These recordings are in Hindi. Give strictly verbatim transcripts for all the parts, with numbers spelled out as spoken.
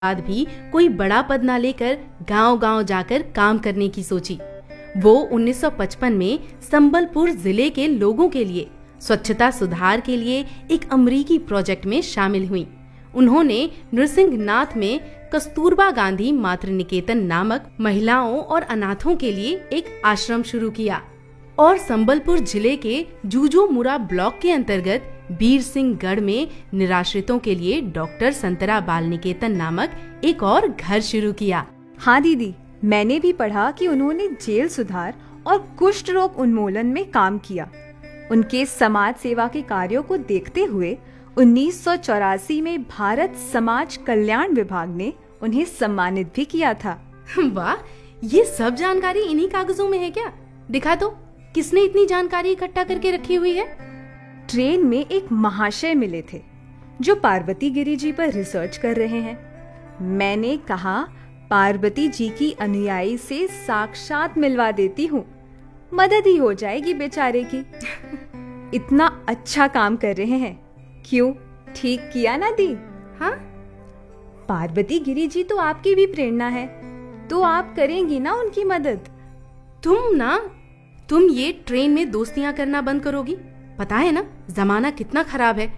बाद भी कोई बड़ा पद ना लेकर गांव-गांव जाकर काम करने की सोची। वो उन्नीस सौ पचपन में संबलपुर जिले के लोगों के लिए स्वच्छता सुधार के लिए एक अमरीकी प्रोजेक्ट में शामिल हुई। उन्होंने नृसिंहनाथ में कस्तूरबा गांधी मातृ निकेतन नामक महिलाओं और अनाथों के लिए एक आश्रम शुरू किया और संबलपुर जिले के जूजोमुरा ब्लॉक के अंतर्गत बीर सिंह गढ़ में निराश्रितों के लिए डॉक्टर संतरा बाल निकेतन नामक एक और घर शुरू किया। हाँ दीदी, मैंने भी पढ़ा कि उन्होंने जेल सुधार और कुष्ठ रोग उन्मूलन में काम किया। उनके समाज सेवा के कार्यों को देखते हुए उन्नीस सौ चौरासी में भारत समाज कल्याण विभाग ने उन्हें सम्मानित भी किया था। वाह, ये सब जानकारी इन्हीं कागजों में है क्या? दिखा तो, किसने इतनी जानकारी इकट्ठा करके रखी हुई है? ट्रेन में एक महाशय मिले थे जो पार्वती गिरी जी पर रिसर्च कर रहे हैं। मैंने कहा पार्वती जी की अनुयायी से साक्षात मिलवा देती हूँ, मदद ही हो जाएगी बेचारे की। इतना अच्छा काम कर रहे हैं, क्यों? ठीक किया ना दी? हाँ, पार्वती गिरी जी तो आपकी भी प्रेरणा है, तो आप करेंगी ना उनकी मदद? तुम ना तुम ये ट्रेन में दोस्तियां करना बंद करोगी? पता है ना जमाना कितना खराब है।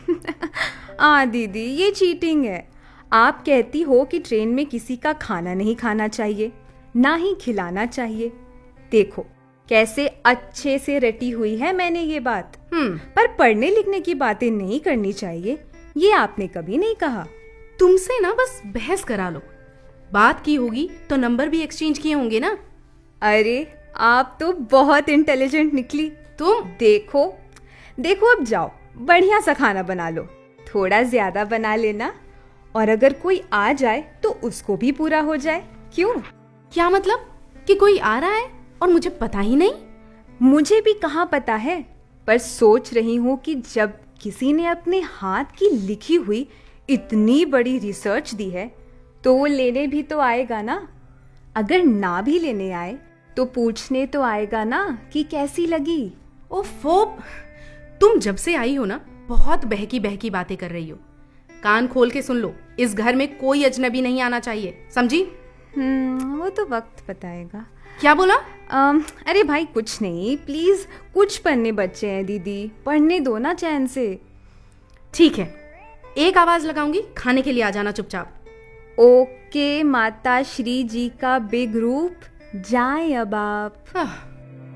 आ दीदी, ये चीटिंग है। आप कहती हो कि ट्रेन में किसी का खाना नहीं खाना चाहिए, ना ही खिलाना चाहिए। देखो कैसे अच्छे से रटी हुई है मैंने ये बात। हम्म पर पढ़ने लिखने की बातें नहीं करनी चाहिए, ये आपने कभी नहीं कहा। तुमसे ना बस बहस करा लो। बात की होगी तो नंबर भी एक्सचेंज किए होंगे ना। अरे आप तो बहुत इंटेलिजेंट निकली। तुम देखो देखो अब जाओ, बढ़िया सा खाना बना लो, थोड़ा ज्यादा बना लेना, और अगर कोई आ जाए तो उसको भी पूरा हो जाए। क्यों? क्या मतलब कि कोई आ रहा है और मुझे पता ही नहीं? मुझे भी कहाँ पता है, पर सोच रही हूँ कि जब किसी ने अपने हाथ की लिखी हुई इतनी बड़ी रिसर्च दी है तो वो लेने भी तो आएगा ना। अगर ना भी लेने आए तो पूछने तो आएगा ना कि कैसी लगी। ओफो, तुम जब से आई हो ना बहुत बहकी बहकी बातें कर रही हो। कान खोल के सुन लो, इस घर में कोई अजनबी नहीं आना चाहिए, समझी? हम्म वो तो वक्त बताएगा। क्या बोला? आम, अरे भाई कुछ नहीं, प्लीज कुछ पन्ने बच्चे हैं दीदी, पढ़ने दो ना चैन से। ठीक है, एक आवाज लगाऊंगी, खाने के लिए आ जाना चुपचाप। ओके माता श्री जी का बिग रूप, जाए अब आप।